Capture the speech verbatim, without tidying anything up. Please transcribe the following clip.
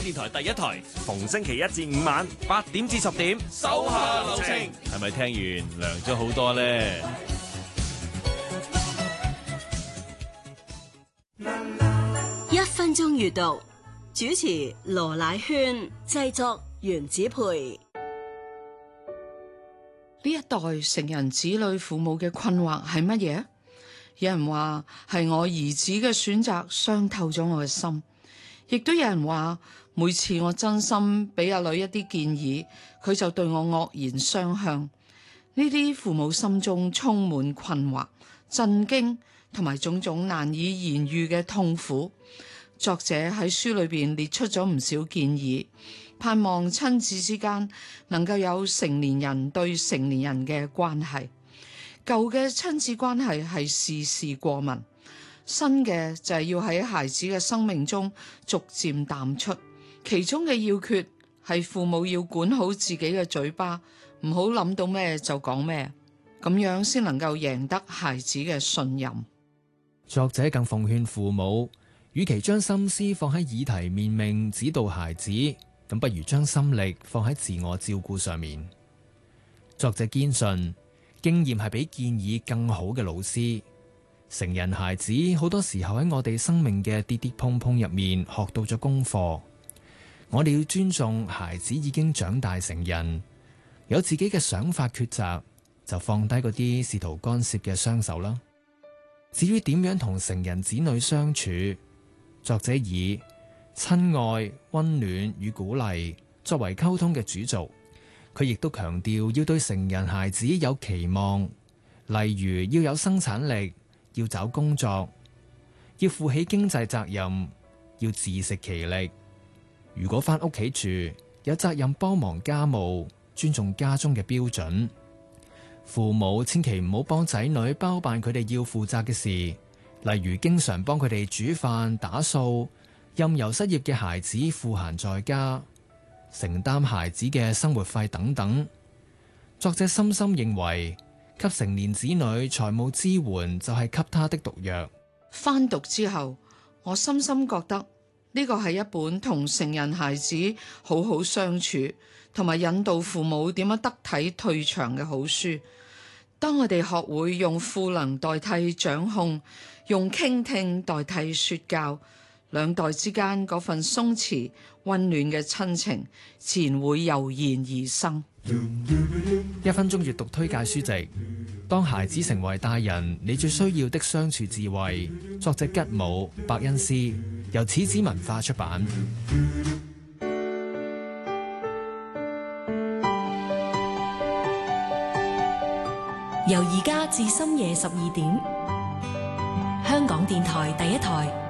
電台第一台， 逢星期一至五晚八點至十點，手下留情。係咪聽完涼咗好多咧？ 一分鐘閱讀，主持羅乃萱，製作原子培。 呢一代成人子女父母嘅困惑係乜嘢？有人話係我兒子嘅選擇傷透咗我嘅心，亦都有人話每次我真心俾阿女一啲建議，佢就對我惡言相向。呢啲父母心中充滿困惑、震驚同埋種種難以言喻嘅痛苦。作者喺書裏邊列出咗唔少建議，盼望親子之間能夠有成年人對成年人嘅關係。舊嘅親子關係係事事過問，新嘅就係要喺孩子嘅生命中逐漸淡出。其中嘅要訣係父母要管好自己嘅嘴巴，唔好諗到咩就講咩，咁樣先能夠贏得孩子嘅信任。 作者更奉勸父母，與其將心思放喺議題面命指導孩子，咁不如將心力放喺自我照顧上面。作者堅信，經驗係比建議更好嘅老師。成人孩子好多時候喺我哋生命嘅跌跌碰碰入面學到咗功課。我哋要尊重孩子已經長大成人，有自己嘅想法抉擇，就放低嗰啲試圖干涉嘅雙手啦。至於點樣同成人子女相處，作者以親愛、溫暖與鼓勵作為溝通嘅主軸。佢亦都強調要對成人孩子有期望，例如要有生產力，要找工作，要負起經濟責任，要自食其力。如果返屋企住，有責任幫忙家務，尊重家中嘅標準。父母千祈唔好幫仔女包辦佢哋要負責嘅事，例如經常幫佢哋煮飯打掃，任由失業嘅孩子賦閒在家，承擔孩子嘅生活費等等。作者深深認為，給成年子女財務支援就係給他的毒藥。 翻讀之後，我深深覺得呢個係一本同成人孩子好好相處，同埋引導父母點樣得體退場嘅好書。當我哋學會用賦能代替掌控，用傾聽代替說教，兩代之間嗰份鬆弛溫暖嘅親情自然會油然而生。 一分鐘閱讀推介書籍，當孩子成為大人，你最需要的相處智慧。作者吉姆·伯恩斯，由始子文化出版。 由而家至深夜十二點，香港電台第一台。